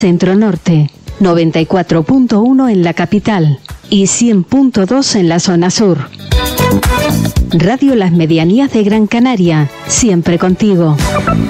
Centro Norte, 94.1 en la capital y 100.2 en la zona sur. Radio Las Medianías de Gran Canaria, siempre contigo.